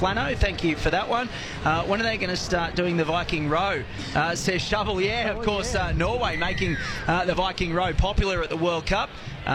Flano, thank you for that one. When are they going to start doing the Viking Row? Says Shovel, of course, Norway making the Viking Row popular at the World Cup.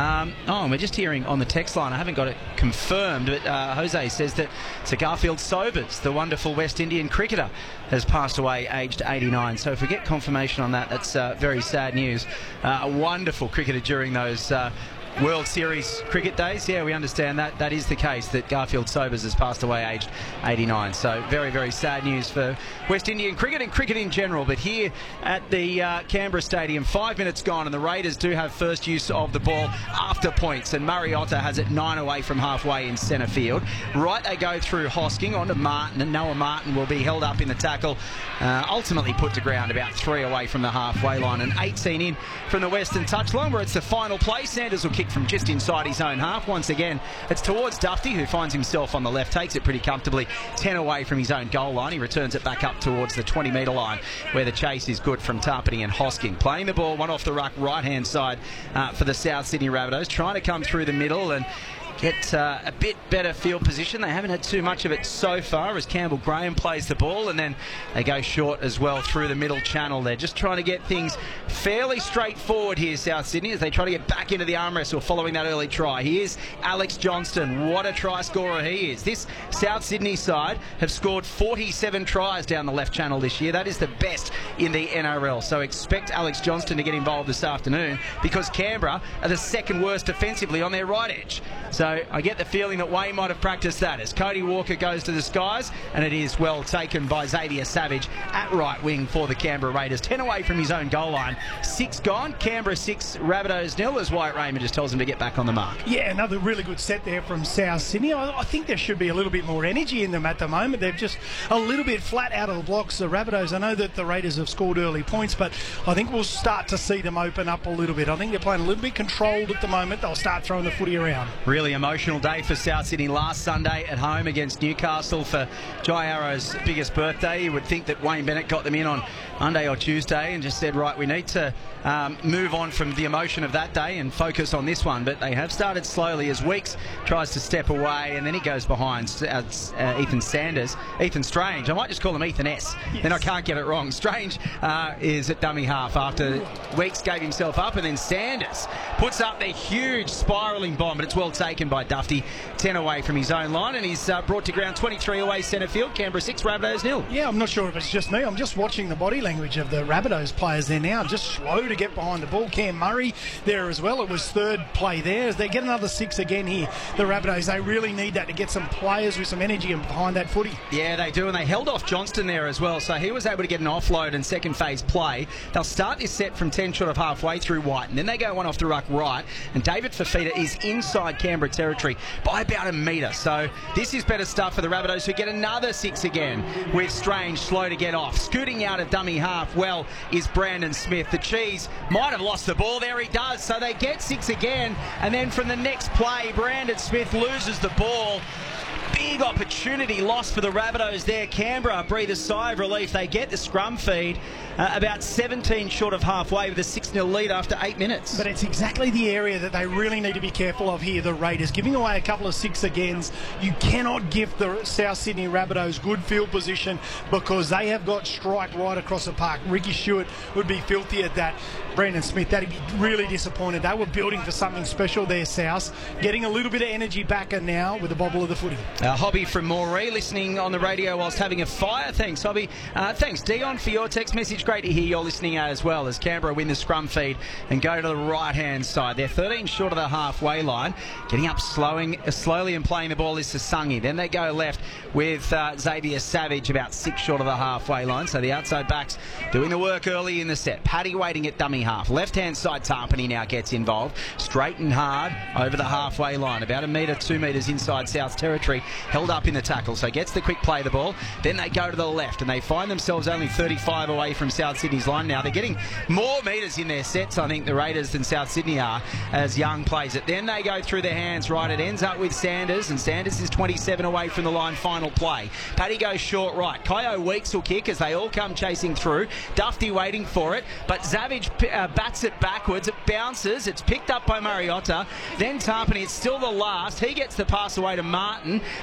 We're just hearing on the text line, I haven't got it confirmed, but Jose says that Sir Garfield Sobers, the wonderful West Indian cricketer, has passed away aged 89. So if we get confirmation on that, that's very sad news. A wonderful cricketer during those World Series cricket days. Yeah, we understand that. That is the case, that Garfield Sobers has passed away aged 89. So very, very sad news for West Indian cricket and cricket in general. But here at the Canberra Stadium, 5 minutes gone, and the Raiders do have first use of the ball after points. And Mariota has it 9 away from halfway in centre field. Right, they go through Hosking onto Martin, and Noah Martin will be held up in the tackle, ultimately put to ground about 3 away from the halfway line, and 18 in from the Western touchline, where it's the final play. Sanders will kick from just inside his own half. Once again, it's towards Dufty, who finds himself on the left, takes it pretty comfortably, 10 away from his own goal line. He returns it back up towards the 20-metre line, where the chase is good from Tarpany and Hosking. Playing the ball, one off the ruck, right-hand side for the South Sydney Rabbitohs, trying to come through the middle and get a bit better field position. They haven't had too much of it so far as Campbell Graham plays the ball, and then they go short as well through the middle channel. They're just trying to get things fairly straightforward here, South Sydney, as they try to get back into the arm wrestle following that early try. Here's Alex Johnston. What a try scorer he is. This South Sydney side have scored 47 tries down the left channel this year. That is the best in the NRL. So expect Alex Johnston to get involved this afternoon, because Canberra are the second worst defensively on their right edge. So I get the feeling that Wayne might have practiced that as Cody Walker goes to the skies, and it is well taken by Xavier Savage at right wing for the Canberra Raiders. 10 away from his own goal line. 6 gone. Canberra 6, Rabbitohs 0, as Wyatt Raymond just tells him to get back on the mark. Yeah, another really good set there from South Sydney. I think there should be a little bit more energy in them at the moment. They're just a little bit flat out of the blocks, the Rabbitohs. I know that the Raiders have scored early points, but I think we'll start to see them open up a little bit. I think they're playing a little bit controlled at the moment. They'll start throwing the footy around. Really emotional day for South Sydney last Sunday at home against Newcastle for Jai Arrow's biggest birthday. You would think that Wayne Bennett got them in on Monday or Tuesday and just said, right, we need to move on from the emotion of that day and focus on this one. But they have started slowly as Weeks tries to step away, and then he goes behind Ethan Strange. I might just call him Ethan S. Yes. Then I can't get it wrong. Strange is at dummy half after Weeks gave himself up, and then Sanders puts up the huge spiralling bomb, but it's well taken by Dufty. 10 away from his own line, and he's brought to ground 23 away centre field. Canberra 6, Rabbitohs 0. Yeah, I'm not sure if it's just me. I'm just watching the body language of the Rabbitohs players there now. Just slow to get behind the ball. Cam Murray there as well. It was third play there. As they get another 6 again here, the Rabbitohs, they really need that to get some players with some energy and behind that footy. Yeah, they do, and they held off Johnston there as well, so he was able to get an offload and second phase play. They'll start this set from 10 short of halfway through White, and then they go one off the ruck right, and David Fafita is inside Canberra territory by about a metre. So this is better stuff for the Rabbitohs, who get another 6 again with Strange slow to get off. Scooting out at dummy half well is Brandon Smith. The Cheese might have lost the ball there. He does. So they get 6 again, and then from the next play, Brandon Smith loses the ball. Big opportunity lost for the Rabbitohs there. Canberra breathe a sigh of relief. They get the scrum feed about 17 short of halfway with a 6-0 lead after 8 minutes. But it's exactly the area that they really need to be careful of here, the Raiders. Giving away a couple of 6 agains. You cannot give the South Sydney Rabbitohs good field position, because they have got strike right across the park. Ricky Stewart would be filthy at that. Brandon Smith, that'd be really disappointed. They were building for something special there, South. Getting a little bit of energy back now with the bobble of the footy. Hobby from Moree, listening on the radio whilst having a fire. Thanks, Hobby. Thanks, Dion, for your text message. Great to hear you're listening as well, as Canberra win the scrum feed and go to the right-hand side. They're 13 short of the halfway line. Getting up slowly and playing the ball is Sasangi. Then they go left with Xavier Savage, about 6 short of the halfway line. So the outside backs doing the work early in the set. Paddy waiting at dummy half. Left-hand side, Tarpany now gets involved. Straight and hard over the halfway line. About a metre, 2 metres inside South territory. Held up in the tackle, so gets the quick play of the ball. Then they go to the left, and they find themselves only 35 away from South Sydney's line now. They're getting more metres in their sets, I think, the Raiders than South Sydney are, as Young plays it. Then they go through their hands right. It ends up with Sanders, and Sanders is 27 away from the line. Final play. Paddy goes short right. Kyo Weeks will kick as they all come chasing through. Dufty waiting for it, but Savage bats it backwards. It bounces. It's picked up by Mariota. Then Tarpany. It's still the last. He gets the pass away to Martin.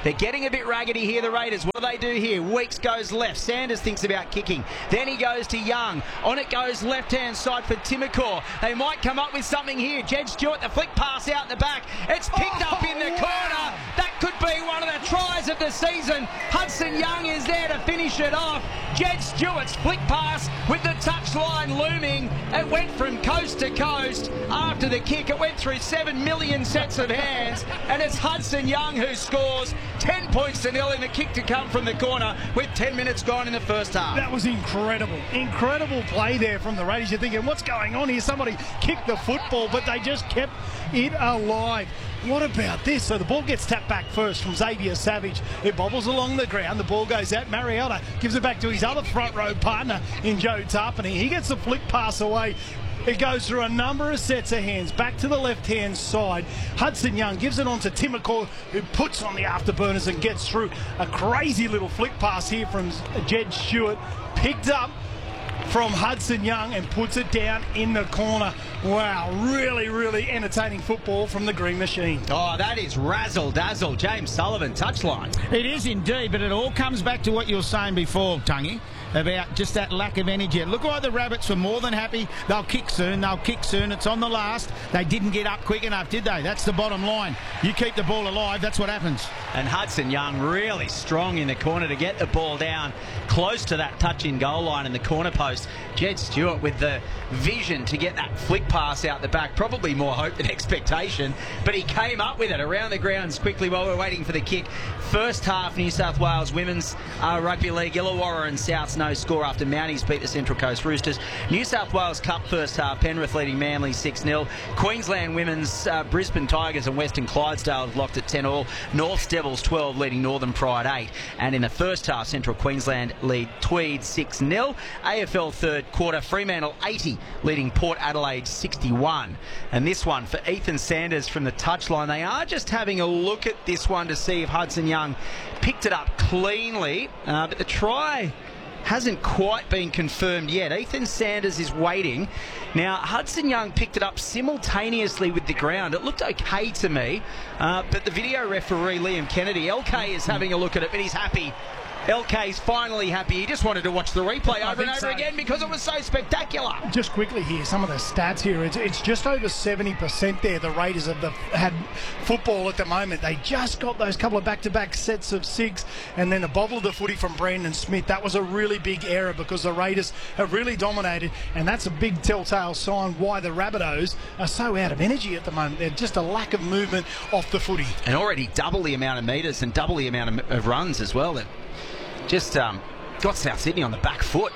They're getting a bit raggedy here, the Raiders. What do they do here? Weeks goes left. Sanders thinks about kicking. Then he goes to Young. On it goes left-hand side for Timokor. They might come up with something here. Jed Stewart, the flick pass out the back. It's picked up in the corner. That could be one of the tries of the season. Hudson Young is there to finish it off. Jed Stewart's flick pass with the touchline looming. It went from coast to coast. After the kick, it went through 7 million sets of hands, and it's Hudson Young who scores 10 points to nil in the kick to come from the corner with 10 minutes gone in the first half. That was incredible. Incredible play there from the Raiders. You're thinking, what's going on here? Somebody kicked the football, but they just kept it alive. What about this? So the ball gets tapped back first from Xavier Savage. It bobbles along the ground. The ball goes out. Mariota gives it back to his other front row partner in Joe Tarpany. He gets the flick pass away. It goes through a number of sets of hands back to the left-hand side. Hudson Young gives it on to Timokor, who puts on the afterburners and gets through. A crazy little flick pass here from Jed Stewart. Picked up from Hudson Young and puts it down in the corner. Wow, really, really entertaining football from the Green Machine. Oh, that is razzle-dazzle. James Sullivan, touchline. It is indeed, but it all comes back to what you were saying before, Tungy, about just that lack of energy. Look like the Rabbits were more than happy. They'll kick soon. It's on the last. They didn't get up quick enough, did they? That's the bottom line. You keep the ball alive, that's what happens. And Hudson Young really strong in the corner to get the ball down close to that touch-in goal line in the corner post. Jed Stewart with the vision to get that flick pass out the back. Probably more hope than expectation, but he came up with it around the grounds quickly while we're waiting for the kick. First half, New South Wales Women's Rugby League, Illawarra and Souths no score after Mounties beat the Central Coast Roosters. New South Wales Cup first half, Penrith leading Manly 6-0. Queensland Women's Brisbane Tigers and Western Clydesdale locked at 10-all. North's Devils 12 leading Northern Pride 8. And in the first half, Central Queensland lead Tweed 6-0. AFL third quarter, Fremantle 80 leading Port Adelaide 61. And this one for Ethan Sanders from the touchline. They are just having a look at this one to see if Hudson Young picked it up cleanly, but the try hasn't quite been confirmed yet. Ethan Sanders is waiting. Now, Hudson Young picked it up simultaneously with the ground. It looked okay to me, but the video referee, Liam Kennedy, LK is having a look at it, but he's happy. LK's finally happy. He just wanted to watch the replay over and over again because it was so spectacular. Just quickly here, some of the stats here. It's just over 70% there. The Raiders have had football at the moment. They just got those couple of back-to-back sets of 6, and then a bobble of the footy from Brandon Smith. That was a really big error because the Raiders have really dominated, and that's a big telltale sign why the Rabbitohs are so out of energy at the moment. There's just a lack of movement off the footy. And already double the amount of metres and double the amount of runs as well. They've just got South Sydney on the back foot.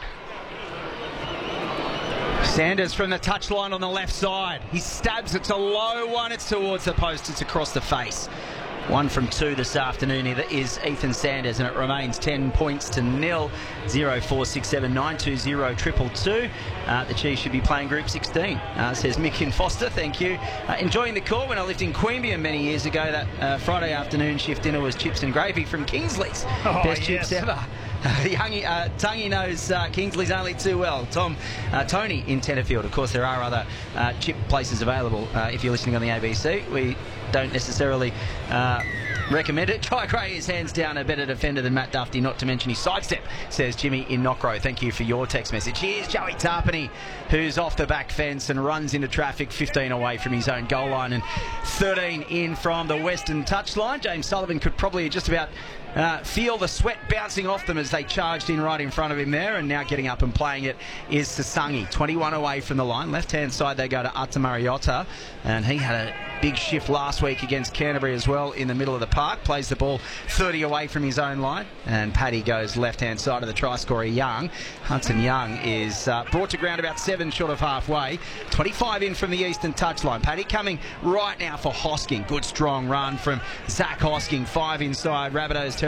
Sanders from the touchline on the left side. He stabs. It's a low one. It's towards the post. It's across the face. 1 from 2 this afternoon is Ethan Sanders, and it remains 10 points to nil. 0467 920 222. The Chiefs should be playing Group 16, says Mick and Foster. Thank you. Enjoying the call. When I lived in Queanbeyan many years ago, that Friday afternoon shift dinner was chips and gravy from Kingsley's. Best chips ever. Tungy knows Kingsley's only too well. Tony in Tenterfield. Of course, there are other chip places available if you're listening on the ABC. We don't necessarily recommend it. Jai Gray is hands down a better defender than Matt Duffy, not to mention his sidestep, says Jimmy in Knockrow. Thank you for your text message. Here's Joey Tarpany, who's off the back fence and runs into traffic 15 away from his own goal line and 13 in from the western touchline. James Sullivan could probably just about feel the sweat bouncing off them as they charged in right in front of him there, and now getting up and playing it is Sasangi. 21 away from the line. Left-hand side they go to Ata Mariota, and he had a big shift last week against Canterbury as well in the middle of the park. Plays the ball 30 away from his own line, and Paddy goes left-hand side of the try scorer Young. Hudson Young is brought to ground about 7 short of halfway. 25 in from the eastern touchline. Paddy coming right now for Hosking. Good strong run from Zach Hosking. 5 inside Rabbitohs territory.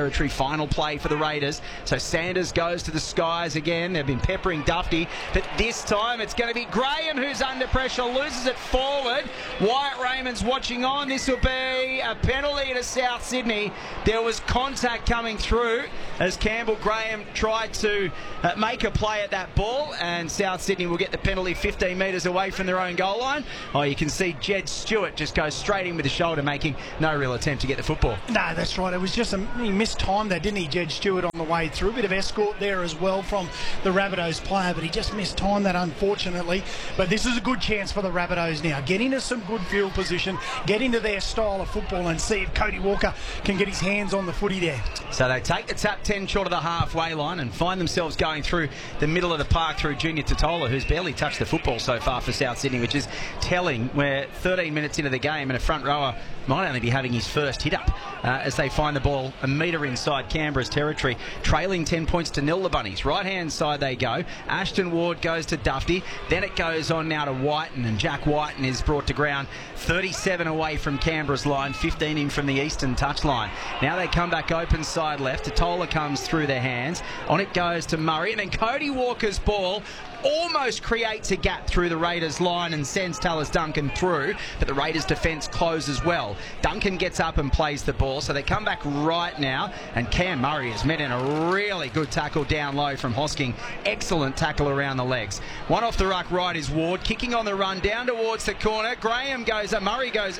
territory. Final play for the Raiders. So Sanders goes to the skies again. They've been peppering Dufty, but this time it's going to be Graham who's under pressure, loses it forward. Wyatt Raymond's watching on. This will be a penalty to South Sydney. There was contact coming through as Campbell Graham tried to make a play at that ball, and South Sydney will get the penalty 15 metres away from their own goal line. Oh, you can see Jed Stewart just goes straight in with the shoulder, making no real attempt to get the football. No, that's right. It was just he missed time there, didn't he, Jed Stewart, on the way through. A bit of escort there as well from the Rabbitohs player, but he just missed time that, unfortunately. But this is a good chance for the Rabbitohs now. Get into some good field position, get into their style of football and see if Cody Walker can get his hands on the footy there. So they take the tap 10 short of the halfway line and find themselves going through the middle of the park through Junior Totola, who's barely touched the football so far for South Sydney, which is telling. We're 13 minutes into the game and a front rower might only be having his first hit up as they find the ball a metre inside Canberra's territory, trailing 10 points to 0 the Bunnies. Right hand side they go. Ashton Ward goes to Dufty, then it goes on now to Whiten, and Jack Whiten is brought to ground 37 away from Canberra's line, 15 in from the eastern touchline. Now they come back open side left. Totola comes through their hands. On it goes to Murray, and then Cody Walker's ball almost creates a gap through the Raiders line and sends Tallis Duncan through, but the Raiders defence closes well. Duncan gets up and plays the ball, so they come back right now, and Cam Murray has met in a really good tackle down low from Hosking. Excellent tackle around the legs. One off the ruck right is Ward, kicking on the run down towards the corner. Graham goes up,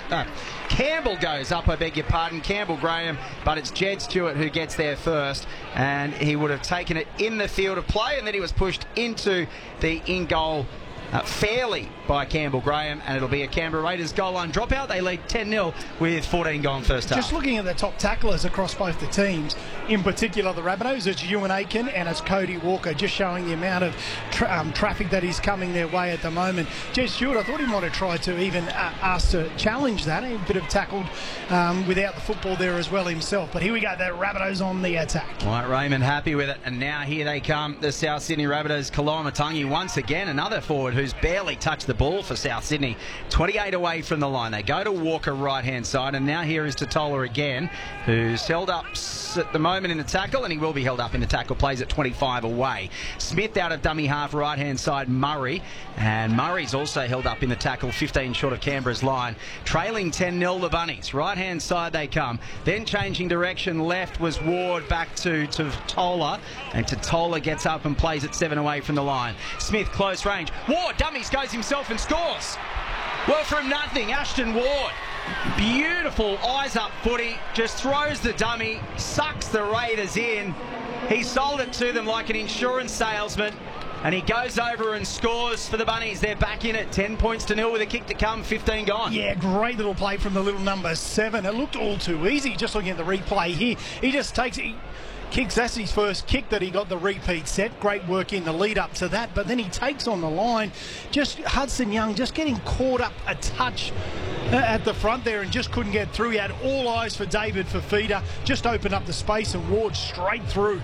Campbell goes up, I beg your pardon, Campbell Graham, but it's Jed Stewart who gets there first, and he would have taken it in the field of play, and then he was pushed into the in-goal fairly by Campbell Graham, and it'll be a Canberra Raiders goal line dropout. They lead 10-0 with 14 gone first half. Just looking at the top tacklers across both the teams, in particular the Rabbitohs, it's Ewan Aiken and it's Cody Walker, just showing the amount of traffic that is coming their way at the moment. Jed Stewart, I thought he might have tried to even ask to challenge that. A bit of tackled without the football there as well himself. But here we go, the Rabbitohs on the attack. Right, Raymond happy with it, and now here they come, the South Sydney Rabbitohs. Koloamatangi once again, another forward who's barely touched the ball for South Sydney. 28 away from the line. They go to Walker right hand side, and now here is Totola again, who's held up at the moment in the tackle, and he will be held up in the tackle. Plays at 25 away. Smith out of dummy half right hand side, Murray, and Murray's also held up in the tackle, 15 short of Canberra's line. Trailing 10-0 the Bunnies. Right hand side they come, then changing direction left was Ward, back to Totola, and Totola gets up and plays at 7 away from the line. Smith close range, Ward dummies, goes himself and scores. Well, from nothing, Ashton Ward, beautiful eyes up footy, just throws the dummy, sucks the Raiders in. He sold it to them like an insurance salesman, and he goes over and scores for the Bunnies. They're back in it, 10 points to 0 with a kick to come, 15 gone. Yeah, great little play from the little number 7. It looked all too easy, just looking at the replay here. He just takes it. Kicks, that's his first kick that he got the repeat set. Great work in the lead up to that, but then he takes on the line. Just Hudson Young just getting caught up a touch at the front there and just couldn't get through. He had all eyes for David Fifita, just opened up the space and Ward straight through.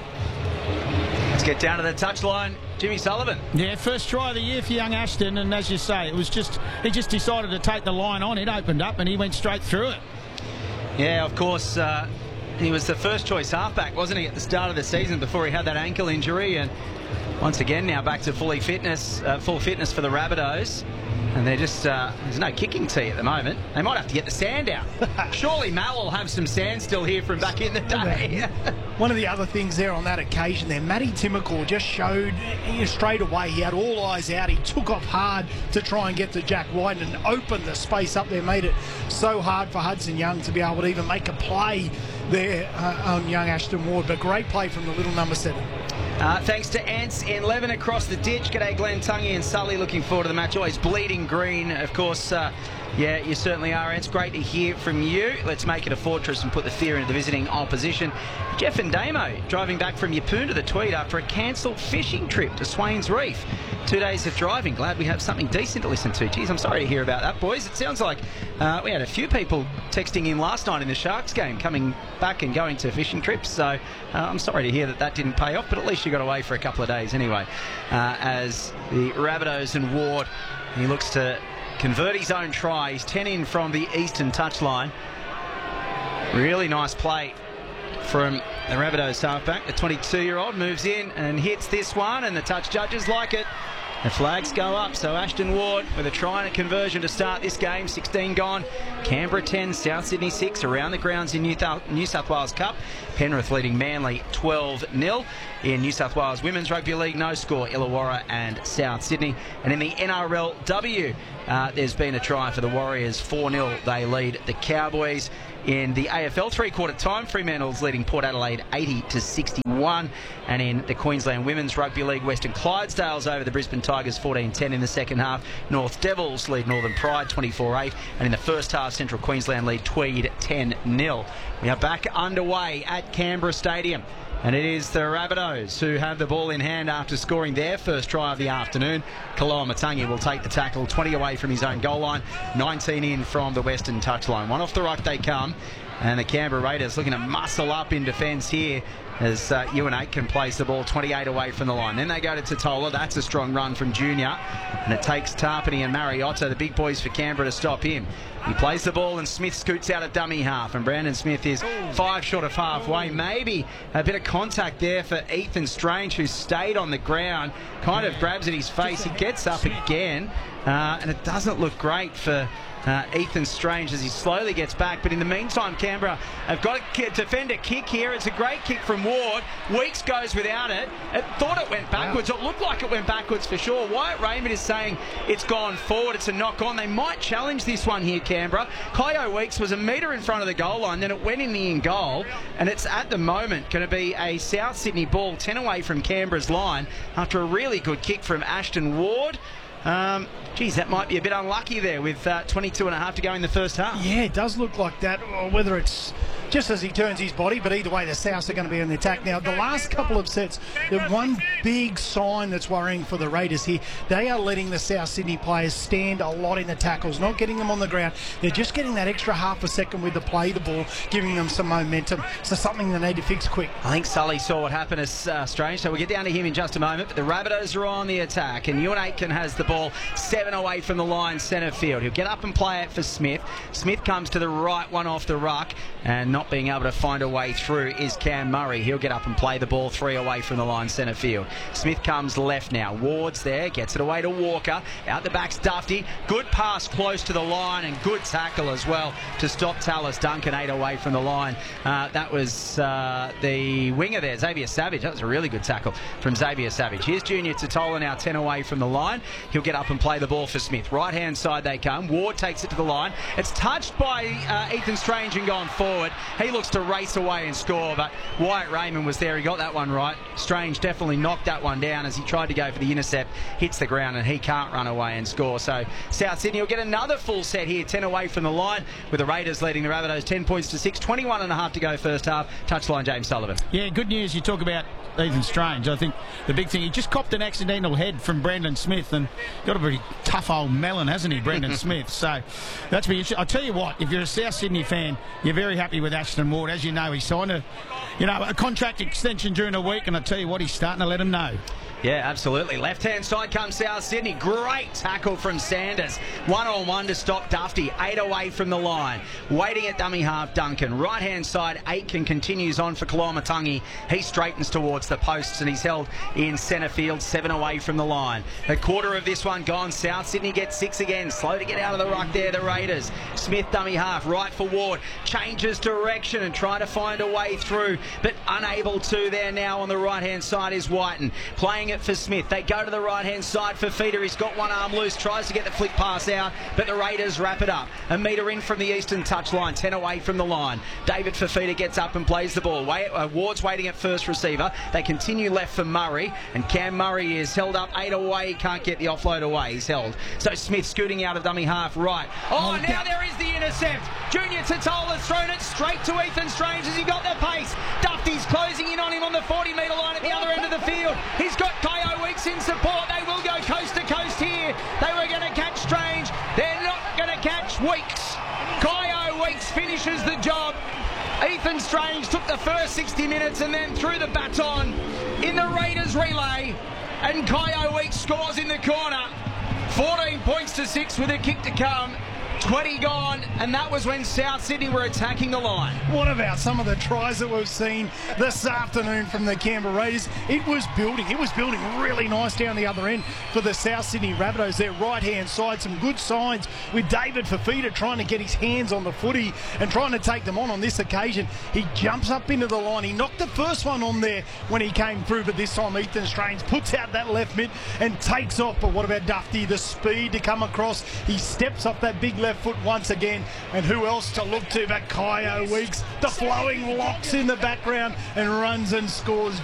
Let's get down to the touchline. Jimmy Sullivan. Yeah, first try of the year for young Ashton, and as you say, he just decided to take the line on. It opened up and he went straight through it. Yeah, of course. He was the first choice halfback, wasn't he, at the start of the season before he had that ankle injury, and once again now back to full fitness for the Rabbitohs. And they're just, there's no kicking tee at the moment. They might have to get the sand out. Surely Mal will have some sand still here from back in the day. One of the other things there on that occasion there, Matty Timmercore just showed straight away he had all eyes out. He took off hard to try and get to Jack White and opened the space up there, made it so hard for Hudson Young to be able to even make a play there on young Ashton Ward. But great play from the little number 7. Thanks to Ants in Levin across the ditch. G'day Glenn Tungy and Sully, looking forward to the match. Always bleeding green, of course. Yeah, you certainly are, Ants. Great to hear from you. Let's make it a fortress and put the fear into the visiting opposition. Jeff and Damo driving back from Yeppoon to the Tweed after a cancelled fishing trip to Swains Reef. 2 days of driving. Glad we have something decent to listen to. Geez, I'm sorry to hear about that, boys. It sounds like we had a few people texting in last night in the Sharks game, coming back and going to fishing trips. So I'm sorry to hear that didn't pay off, but at least you got away for a couple of days anyway. As the Rabbitohs and Ward, he looks to convert his own try. He's 10 in from the eastern touchline. Really nice play from the Rabbitohs halfback. The 22-year-old moves in and hits this one, and the touch judges like it. The flags go up, so Ashton Ward with a try and a conversion to start this game. 16 gone. Canberra 10, South Sydney 6 around the grounds in New South Wales Cup. Penrith leading Manly 12-0. In New South Wales Women's Rugby League, no score, Illawarra and South Sydney. And in the NRLW, there's been a try for the Warriors, 4-0. They lead the Cowboys. In the AFL three-quarter time, Fremantle's leading Port Adelaide 80-61. And in the Queensland Women's Rugby League, Western Clydesdales over the Brisbane Tigers 14-10 in the second half. North Devils lead Northern Pride 24-8. And in the first half, Central Queensland lead Tweed 10-0. We are back underway at Canberra Stadium. And it is the Rabbitohs who have the ball in hand after scoring their first try of the afternoon. Koloamatangi will take the tackle, 20 away from his own goal line, 19 in from the western touchline. One off the ruck they come, and the Canberra Raiders looking to muscle up in defence here as Ewan Aitken plays the ball 28 away from the line. Then they go to Totola. That's a strong run from Junior, and it takes Tarpany and Mariotto, the big boys for Canberra, to stop him. He plays the ball and Smith scoots out at dummy half, and Brandon Smith is 5 short of halfway. Maybe a bit of contact there for Ethan Strange, who stayed on the ground, kind of grabs at his face. He gets up again, and it doesn't look great for Ethan Strange as he slowly gets back. But in the meantime, Canberra have got a defender kick here. It's a great kick from Ward. Weeks goes without it. It thought it went backwards. It looked like it went backwards for sure. Wyatt Raymond is saying it's gone forward. It's a knock on. They might challenge this one here, Canberra. Kyo Weeks was a metre in front of the goal line. Then it went in the in-goal. And it's at the moment going to be a South Sydney ball 10 away from Canberra's line after a really good kick from Ashton Ward. Geez, that might be a bit unlucky there with 22 and a half to go in the first half. Yeah, it does look like that, or whether it's just as he turns his body, but either way the Souths are going to be on the attack. Now, the last couple of sets, the one big sign that's worrying for the Raiders here, they are letting the South Sydney players stand a lot in the tackles, not getting them on the ground. They're just getting that extra half a second with the play the ball, giving them some momentum. So something they need to fix quick. I think Sully saw what happened as Strange, so we'll get down to him in just a moment. But the Rabbitohs are on the attack, and Ewan Aitken has the ball 7 away from the line, centre field. He'll get up and play it for Smith. Smith comes to the right, one off the ruck, and not being able to find a way through is Cam Murray. He'll get up and play the ball 3 away from the line, centre field. Smith comes left now. Ward's there, gets it away to Walker. Out the back's Dufty. Good pass close to the line, and good tackle as well to stop Tallis Duncan 8 away from the line. That was the winger there, Xavier Savage. That was a really good tackle from Xavier Savage. Here's Junior Totola now 10 away from the line. He'll get up and play the ball for Smith. Right-hand side they come. Ward takes it to the line. It's touched by Ethan Strange and gone forward. He looks to race away and score, but Wyatt Raymond was there. He got that one right. Strange definitely knocked that one down as he tried to go for the intercept. Hits the ground and he can't run away and score. So South Sydney will get another full set here, 10 away from the line, with the Raiders leading the Rabbitohs 10 points to 6. 21 and a half to go first half. Touchline, James Sullivan. Yeah, good news. You talk about Ethan Strange. I think the big thing, he just copped an accidental head from Brandon Smith and got a pretty tough old melon, hasn't he, Brandon Smith? So that's pretty interesting. I'll tell you what, if you're a South Sydney fan, you're very happy with Ashton Ward. As you know, he signed a contract extension during the week, and I tell you what, he's starting to let him know. Yeah, absolutely. Left-hand side comes South Sydney. Great tackle from Sanders. 1-on-1 to stop Dufty. 8 away from the line. Waiting at dummy half, Duncan. Right-hand side, Aitken continues on for Koloamatangi. He straightens towards the posts and he's held in centre field, 7 away from the line. A quarter of this one gone. South Sydney gets 6 again. Slow to get out of the ruck there, the Raiders. Smith dummy half, right for Ward. Changes direction and trying to find a way through, but unable to there now on the right-hand side is Whiten. Playing it for Smith. They go to the right-hand side for Feeder. He's got one arm loose, tries to get the flick pass out, but the Raiders wrap it up. A metre in from the eastern touchline, 10 away from the line. David Fifita gets up and plays the ball. Ward's waiting at first receiver. They continue left for Murray, and Cam Murray is held up 8 away. Can't get the offload away. He's held. So Smith scooting out of dummy half right. Oh, now there is the intercept. Junior Totola's thrown it straight to Ethan Strange as he got the pace. Dufty's closing in on him on the 40-metre line at the other end of the field. He's got Kyo Weeks in support. They will go coast to coast here. They were going to catch Strange. They're not going to catch Weeks. Kyo Weeks finishes the job. Ethan Strange took the first 60 minutes and then threw the baton in the Raiders relay. And Kyo Weeks scores in the corner. 14 points to 6 with a kick to come. 20 gone, and that was when South Sydney were attacking the line. What about some of the tries that we've seen this afternoon from the Canberra Raiders? It was building really nice down the other end for the South Sydney Rabbitohs. Their right-hand side, some good signs with David Fifita trying to get his hands on the footy and trying to take them on this occasion. He jumps up into the line. He knocked the first one on there when he came through, but this time Ethan Strange puts out that left mid and takes off. But what about Dufty? The speed to come across. He steps off that big left foot once again. And who else to look to but Kyo Weeks? The flowing locks in the background and runs and scores